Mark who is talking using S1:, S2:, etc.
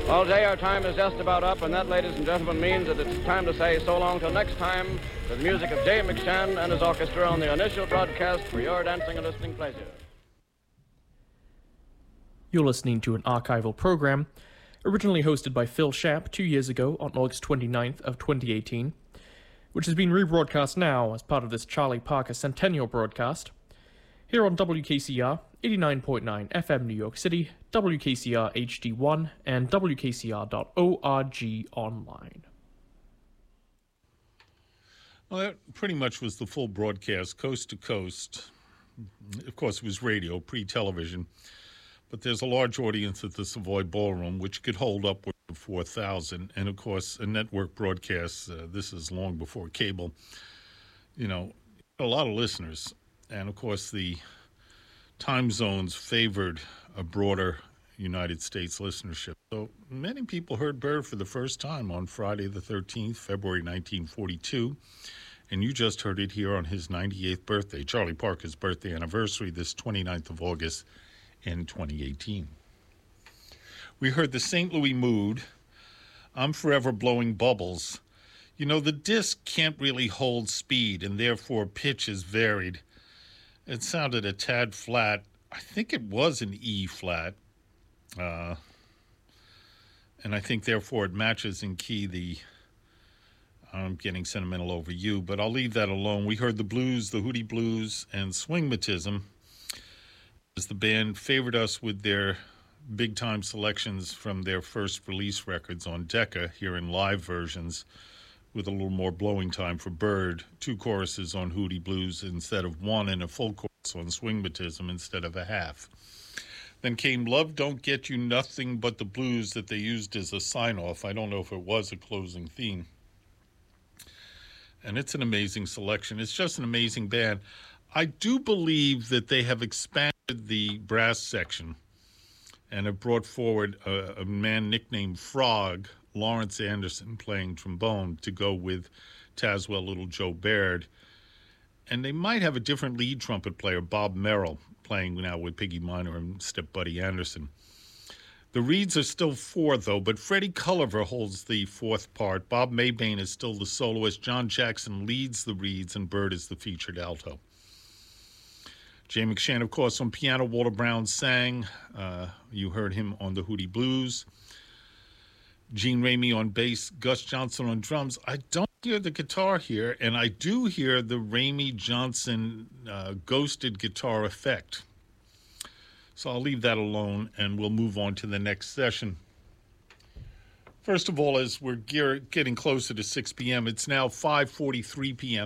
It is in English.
S1: Well, today our time is just about up, and that, ladies and gentlemen, means that it's time to say so long till next time, with the music of Jay McShann and his orchestra on the initial broadcast for your dancing and listening pleasure.
S2: You're listening to an archival program originally hosted by Phil Schaap 2 years ago on August 29th of 2018, which has been rebroadcast now as part of this Charlie Parker Centennial broadcast here on WKCR 89.9 FM New York City, WKCR HD1, and WKCR.org online.
S3: Well, that pretty much was the full broadcast, coast to coast. Of course, it was radio, pre-television. But there's a large audience at the Savoy Ballroom, which could hold upward of 4,000. And, of course, a network broadcast, this is long before cable. You know, a lot of listeners. And, of course, the time zones favored a broader United States listenership. So many people heard Bird for the first time on Friday the 13th, February 1942. And you just heard it here on his 98th birthday, Charlie Parker's birthday anniversary, this 29th of August in 2018. We heard the St. Louis Mood, I'm Forever Blowing Bubbles. You know, the disc can't really hold speed, and therefore pitch is varied. It sounded a tad flat. I think it was an E flat. And I think, therefore, it matches in key the I'm getting sentimental over you, but I'll leave that alone. We heard the blues, the Hootie Blues, and Swingmatism as the band favored us with their big-time selections from their first release records on Decca, here in live versions, with a little more blowing time for Bird, 2 choruses on Hootie Blues instead of 1, and a full chorus on Swingmatism instead of a half. Then came Love Don't Get You Nothing But the Blues that they used as a sign-off. I don't know if it was a closing theme. And it's an amazing selection. It's just an amazing band. I do believe that they have expanded the brass section and have brought forward a man nicknamed Frog, Lawrence Anderson, playing trombone, to go with Tazewell Little Joe Baird. And they might have a different lead trumpet player, Bob Merrill, playing now with Piggy Minor and Step Buddy Anderson. The reeds are still 4, though, but Freddie Culliver holds the 4th part. Bob Mabane is still the soloist. John Jackson leads the reeds, and Bird is the featured alto. Jay McShann, of course, on piano. Walter Brown sang. You heard him on the Hootie Blues. Gene Ramey on bass. Gus Johnson on drums. I don't hear the guitar here, and I do hear the Ramey-Johnson ghosted guitar effect. So I'll leave that alone, and we'll move on to the next session. First of all, as we're getting closer to 6 p.m., it's now 5:43 p.m.